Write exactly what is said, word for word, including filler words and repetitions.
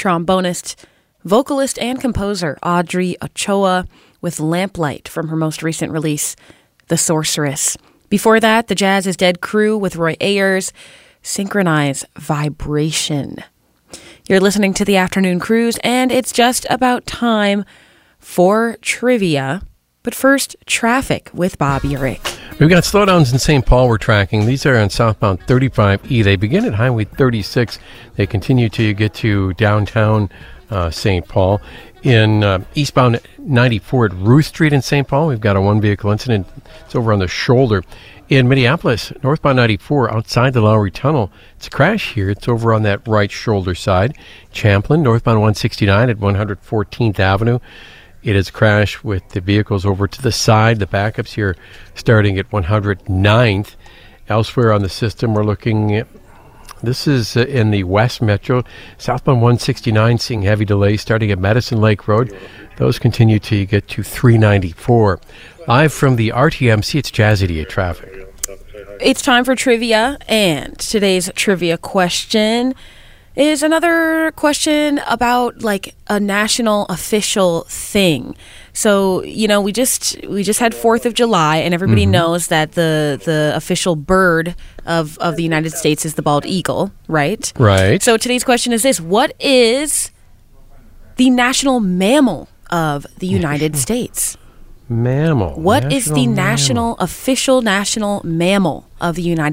trombonist, vocalist, and composer Audrey Ochoa with Lamplight from her most recent release, The Sorceress. Before that, the Jazz is Dead crew with Roy Ayers, Synchronize Vibration. You're listening to the Afternoon Cruise, and it's just about time for trivia. But first, traffic with Bob Urich. We've got slowdowns in Saint Paul we're tracking. These are on southbound thirty-five E. They begin at Highway thirty-six. They continue till you get to downtown uh, Saint Paul. In uh, eastbound ninety-four at Ruth Street in Saint Paul, we've got a one-vehicle incident. It's over on the shoulder. In Minneapolis, northbound ninety-four, outside the Lowry Tunnel, it's a crash here. It's over on that right shoulder side. Champlin, northbound one sixty-nine at one hundred fourteenth Avenue. It is a crash with the vehicles over to the side. The backups here starting at one hundred ninth. Elsewhere on the system, we're looking at, this is uh, in the West Metro. Southbound one sixty-nine seeing heavy delays starting at Medicine Lake Road. Those continue till you get to three ninety-four. Live from the R T M C, it's Jazz Idiot Traffic. It's time for trivia, and today's trivia question is another question about like a national official thing. So, you know, we just we just had fourth of July, and everybody mm-hmm. knows that the the official bird of, of the United States is the bald eagle, right? Right. So today's question is this: what is the national mammal of the United States? Mammal. What national is the mammal. national official national mammal of the United